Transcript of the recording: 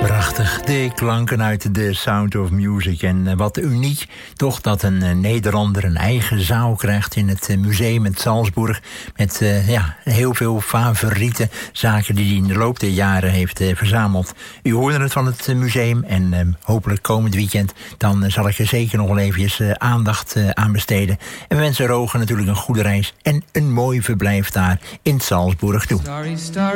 Prachtig, de klanken uit The Sound of Music. En wat uniek, toch dat een Nederlander een eigen zaal krijgt in het museum in Salzburg. Met heel veel favoriete zaken die hij in de loop der jaren heeft verzameld. U hoorde het van het museum en hopelijk komend weekend dan zal ik er zeker nog wel eventjes aandacht aan besteden. En we wensen Roger natuurlijk een goede reis en een mooi verblijf daar in Salzburg toe.